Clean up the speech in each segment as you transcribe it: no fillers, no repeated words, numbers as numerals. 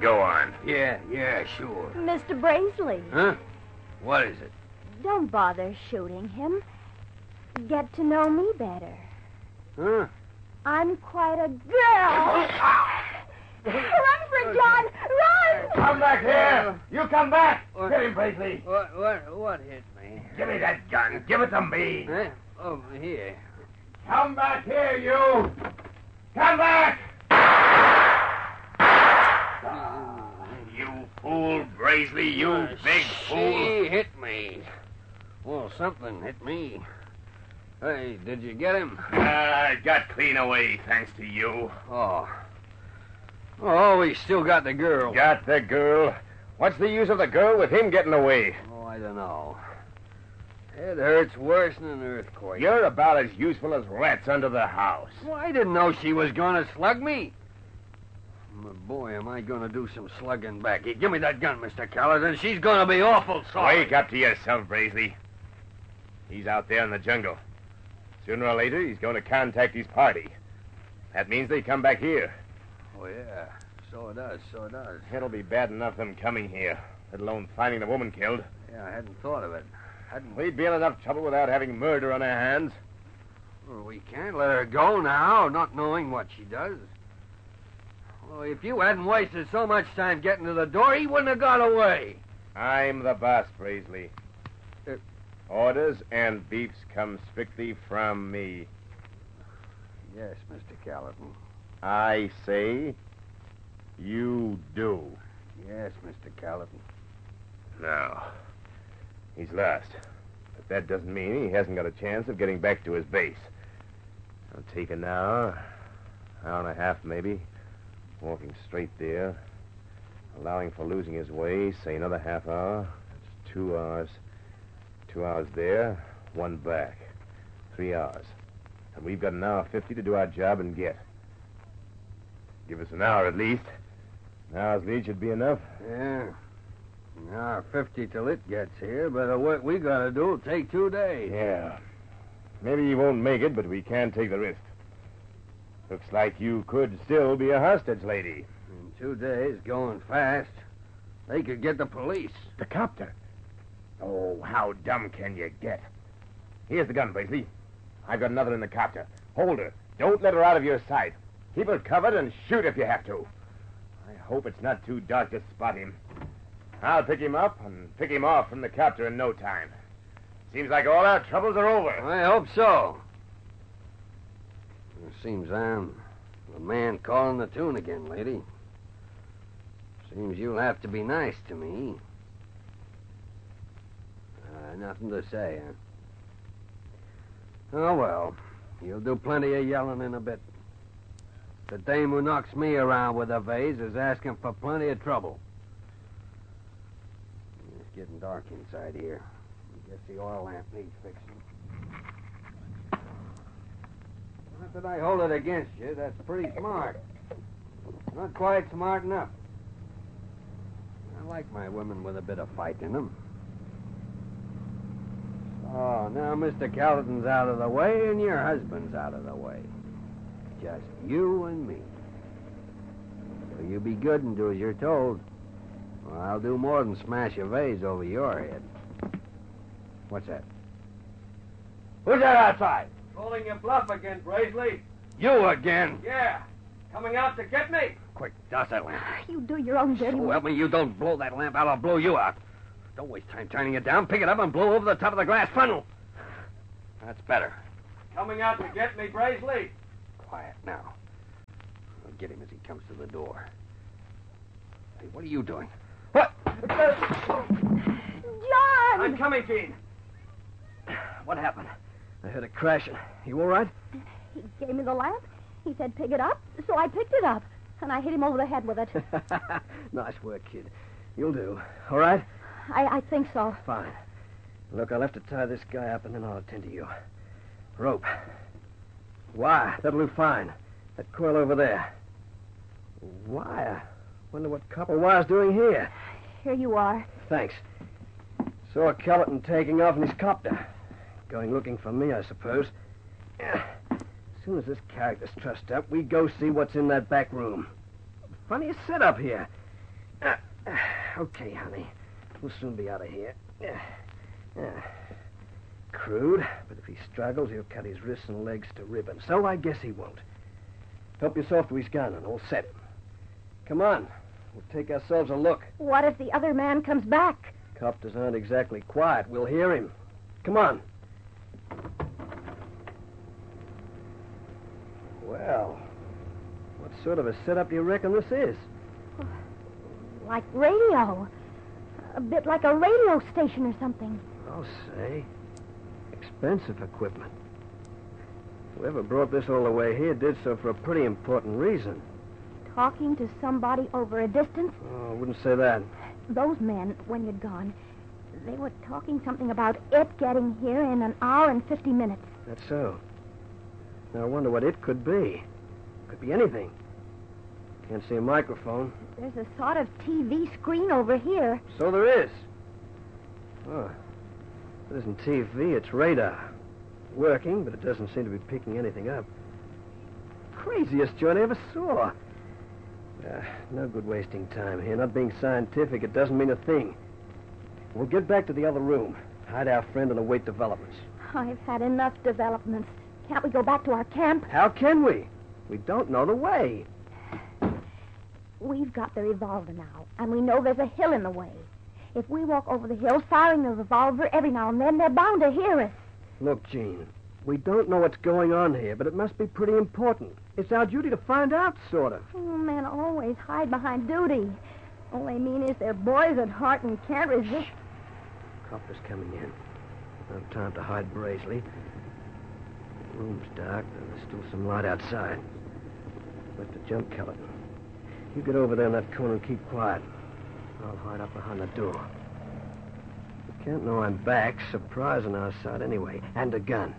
Go on. Yeah, sure. Mr. Braisley, Huh? What is it? don't bother shooting him. Get to know me better. Huh? I'm quite a girl. Run for it, John! Run! Come back here! You come back! Get him, Braisley. What hit me? Give me that gun. Give it to me. Huh? Over here. Come back here, you! Come back! You fool, Braisley, you big fool. She hit me. Well, something hit me. Hey, did you get him? I got clean away, thanks to you. Oh, we still got the girl. Got the girl. What's the use of the girl with him getting away? Oh, I don't know. It hurts worse than an earthquake. You're about as useful as rats under the house. Well, I didn't know she was going to slug me. Boy, am I going to do some slugging back. Here, give me that gun, Mr. Callahan. She's going to be awful sorry. Wake up to yourself, Braisley. He's out there in the jungle. Sooner or later, he's going to contact his party. That means they come back here. Oh, yeah. So it does. It'll be bad enough them coming here, let alone finding the woman killed. Yeah, I hadn't thought of it. We'd be in enough trouble without having murder on our hands. Well, we can't let her go now, not knowing what she does. Well, if you hadn't wasted so much time getting to the door, he wouldn't have got away. I'm the boss, Braisley. Orders and beefs come strictly from me. Yes, Mr. Callahan. I say, you do. Yes, Mr. Callahan. No. He's lost. But that doesn't mean he hasn't got a chance of getting back to his base. It'll take an hour and a half maybe, walking straight there, allowing for losing his way, say another half hour. That's 2 hours. 2 hours there, 1 back. 3 hours. And we've got an hour 50 to do our job and get. Give us an hour at least. An hour's lead should be enough. Yeah. An hour 50 till it gets here, but the work we got to do will take 2 days. Yeah. Maybe you won't make it, but we can't take the risk. Looks like you could still be a hostage lady. In 2 days, going fast, they could get the police. The copter. Oh, how dumb can you get? Here's the gun, Braisley. I've got another in the copter. Hold her. Don't let her out of your sight. Keep her covered and shoot if you have to. I hope it's not too dark to spot him. I'll pick him up and pick him off from the copter in no time. Seems like all our troubles are over. I hope so. It seems I'm the man calling the tune again, lady. Seems you'll have to be nice to me. Nothing to say, huh? Oh, well. You'll do plenty of yelling in a bit. The dame who knocks me around with a vase is asking for plenty of trouble. It's getting dark inside here. I guess the oil lamp needs fixing. Not that I hold it against you. That's pretty smart. Not quite smart enough. I like my women with a bit of fight in them. Oh, now Mr. Callahan's out of the way and your husband's out of the way. Just you and me. So you be good and do as you're told. Or I'll do more than smash a vase over your head. What's that? Who's that outside? Calling your bluff again, Braisley. You again? Yeah. Coming out to get me. Quick, douse that lamp. You do your own dirty So work. help me, you don't blow that lamp out, I'll blow you out. Don't waste time turning it down. Pick it up and blow over the top of the glass funnel. That's better. Coming out to get me, Braisley. Quiet now. I'll get him as he comes to the door. Hey, what are you doing? What? John! I'm coming, Gene. What happened? I heard it crashing. You all right? He gave me the lamp. He said pick it up, so I picked it up. And I hit him over the head with it. Nice work, kid. You'll do. All right? I think so. Fine. Look, I'll have to tie this guy up, and then I'll attend to you. Rope. Wire. That'll do fine. That coil over there. Wire. Wonder what copper wire's doing here. Here you are. Thanks. Saw Kellerton taking off in his copter. Going looking for me, I suppose. As soon as this character's trussed up, we go see what's in that back room. Funniest setup here. Okay, honey. We'll soon be out of here. Crude, but if he struggles, he'll cut his wrists and legs to ribbons. So I guess he won't. Help yourself to his gun and we'll set him. Come on. We'll take ourselves a look. What if the other man comes back? Copters aren't exactly quiet. We'll hear him. Come on. Well, what sort of a setup do you reckon this is? Like radio. A bit like a radio station or something. I'll say. Expensive equipment. Whoever brought this all the way here did so for a pretty important reason. Talking to somebody over a distance? Oh, I wouldn't say that. Those men, when you'd gone, they were talking something about it getting here in an hour and 50 minutes. That's so. Now I wonder what it could be. Could be anything. Can't see a microphone. There's a sort of TV screen over here. So there is. Oh, it isn't TV, it's radar. Working, but it doesn't seem to be picking anything up. Craziest joint I ever saw. No good wasting time here. Not being scientific, it doesn't mean a thing. We'll get back to the other room, hide our friend, and await developments. I've had enough developments. Can't we go back to our camp? How can we? We don't know the way. We've got the revolver now, and we know there's a hill in the way. If we walk over the hill firing the revolver every now and then, they're bound to hear us. Look, Jean, we don't know what's going on here, but it must be pretty important. It's our duty to find out, sort of. Oh, men always hide behind duty. All they mean is they're boys at heart and can't resist. Copper's coming in. No time to hide Braisley. The room's dark, and there's still some light outside. We'll have to jump Kellerton. You get over there in that corner and keep quiet. I'll hide up behind the door. You can't know I'm back. Surprise on our side anyway. And a gun.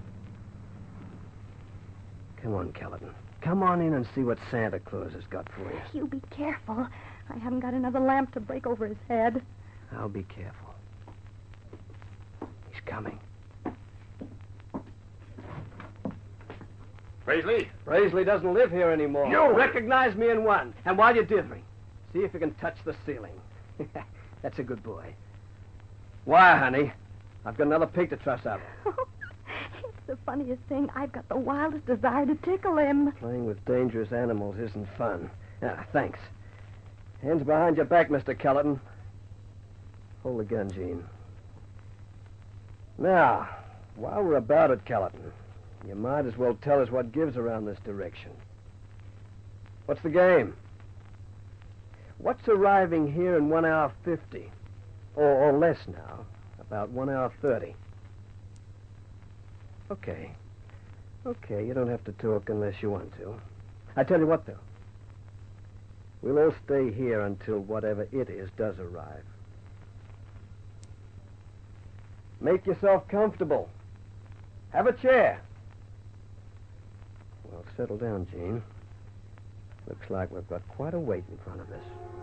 Come on, Kellerton. Come on in and see what Santa Claus has got for you. You be careful. I haven't got another lamp to break over his head. I'll be careful. He's coming. Braisley? Braisley doesn't live here anymore. You! Recognize me in one. And while you're dithering, see if you can touch the ceiling. That's a good boy. Why, honey? I've got another pig to truss up. It's the funniest thing. I've got the wildest desire to tickle him. Playing with dangerous animals isn't fun. Thanks. Hands behind your back, Mr. Kellerton. Hold the gun, Jean. Now, while we're about it, Kellerton, you might as well tell us what gives around this direction. What's the game? What's arriving here in 1 hour 50? Or less now. About 1 hour 30. Okay, you don't have to talk unless you want to. I tell you what, though. We'll all stay here until whatever it is does arrive. Make yourself comfortable. Have a chair. Well, settle down, Jean. Looks like we've got quite a wait in front of us.